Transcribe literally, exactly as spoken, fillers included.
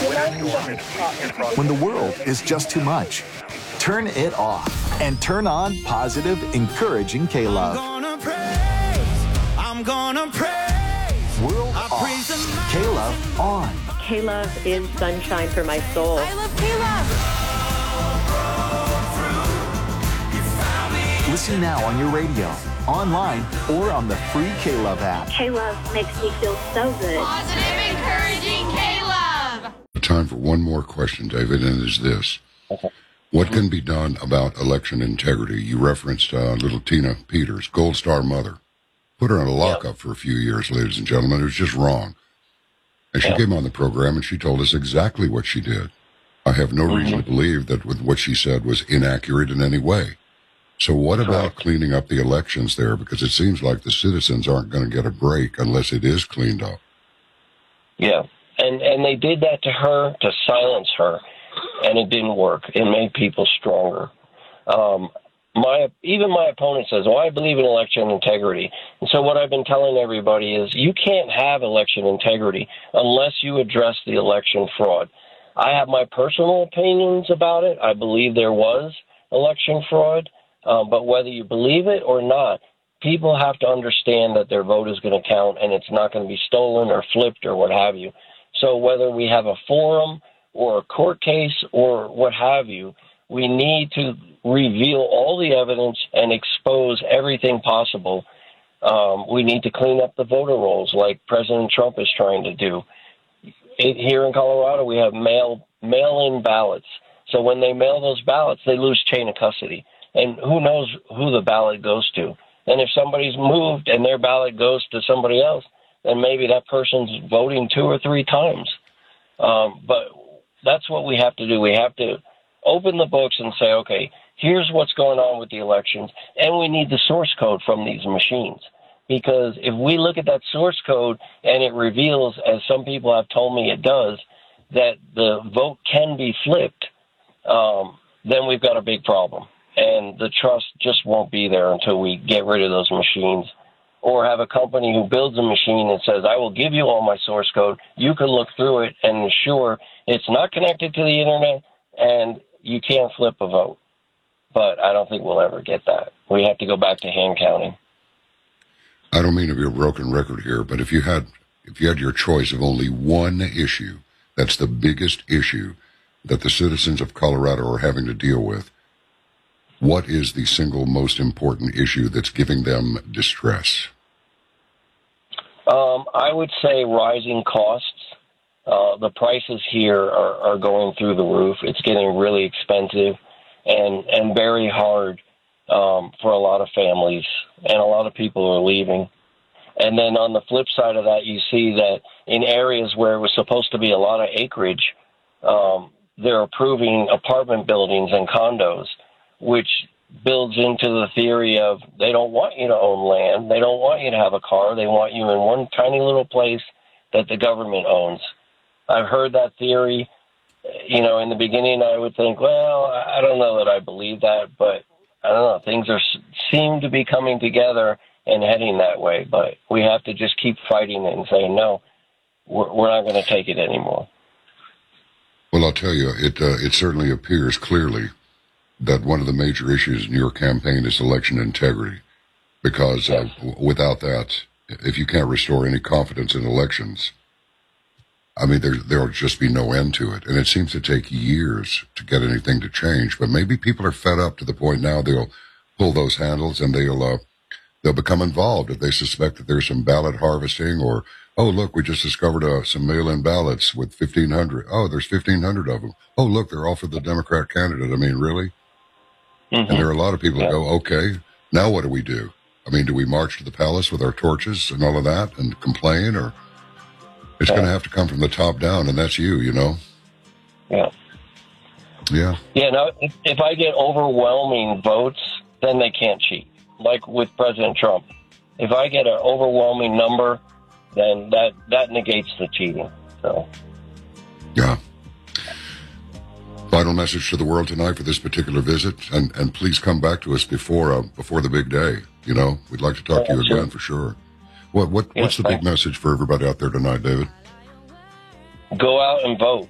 When the world is just too much, turn it off and turn on positive, encouraging K-Love. I'm gonna praise, I'm gonna praise. World off, K-Love on. K-Love is sunshine for my soul. I love K-Love. Listen now on your radio, online, or on the free K-Love app. K-Love makes me feel so good. Positive, encouraging K-Love. Time for one more question, David, and it is this. What can be done about election integrity? You referenced uh, little Tina Peters, Gold Star mother. Put her in a lockup yep. for a few years, ladies and gentlemen. It was just wrong. And she yep. came on the program and she told us exactly what she did. I have no mm-hmm. reason to believe that with what she said was inaccurate in any way. So what Correct. about cleaning up the elections there? Because it seems like the citizens aren't going to get a break unless it is cleaned up. Yeah, and and they did that to her to silence her, and it didn't work. It made people stronger. Um, my even my opponent says, "Oh, I believe in election integrity." And so what I've been telling everybody is, you can't have election integrity unless you address the election fraud. I have my personal opinions about it. I believe there was election fraud. Um, but whether you believe it or not, people have to understand that their vote is going to count and it's not going to be stolen or flipped or what have you. So whether we have a forum or a court case or what have you, we need to reveal all the evidence and expose everything possible. Um, we need to clean up the voter rolls like President Trump is trying to do. It, here in Colorado, we have mail, mail-in ballots. So when they mail those ballots, they lose chain of custody. And who knows who the ballot goes to. And if somebody's moved and their ballot goes to somebody else, then maybe that person's voting two or three times. Um, but that's what we have to do. We have to open the books and say, okay, here's what's going on with the elections, and we need the source code from these machines. Because if we look at that source code and it reveals, as some people have told me it does, that the vote can be flipped, um, then we've got a big problem. And the trust just won't be there until we get rid of those machines, or have a company who builds a machine and says, I will give you all my source code. You can look through it and ensure it's not connected to the internet and you can't flip a vote. But I don't think we'll ever get that. We have to go back to hand counting. I don't mean to be a broken record here, but if you had, if you had your choice of only one issue, that's the biggest issue that the citizens of Colorado are having to deal with, what is the single most important issue that's giving them distress? Um, I would say rising costs. Uh, the prices here are, are going through the roof. It's getting really expensive and, and very hard um, for a lot of families, and a lot of people are leaving. And then on the flip side of that, you see that in areas where it was supposed to be a lot of acreage, um, they're approving apartment buildings and condos, which builds into the theory of they don't want you to own land. They don't want you to have a car. They want you in one tiny little place that the government owns. I've heard that theory. You know, in the beginning, I would think, well, I don't know that I believe that, but I don't know. Things are seem to be coming together and heading that way, but we have to just keep fighting it and saying, no, we're, we're not going to take it anymore. Well, I'll tell you, it uh, it certainly appears clearly that one of the major issues in your campaign is election integrity, because uh, w- without that, if you can't restore any confidence in elections, I mean, there there'll just be no end to it. And it seems to take years to get anything to change. But maybe people are fed up to the point now they'll pull those handles and they'll uh, they'll become involved if they suspect that there's some ballot harvesting, or, oh, look, we just discovered uh, some mail-in ballots with fifteen hundred. Oh, there's fifteen hundred of them. Oh, look, they're all for the Democrat candidate. I mean, really? Mm-hmm. And there are a lot of people that go, okay, now what do we do? I mean, do we march to the palace with our torches and all of that and complain, or it's yeah. going to have to come from the top down, and that's you, you know? Yeah. Yeah. Yeah, no, if, if I get overwhelming votes, then they can't cheat, like with President Trump. If I get an overwhelming number, then that, that negates the cheating. So. Yeah. Final message to the world tonight for this particular visit, and, and please come back to us before uh, before the big day. You know, we'd like to talk yeah, to you sure. again for sure. What what yeah, what's the big message for everybody out there tonight, David? Go out and vote.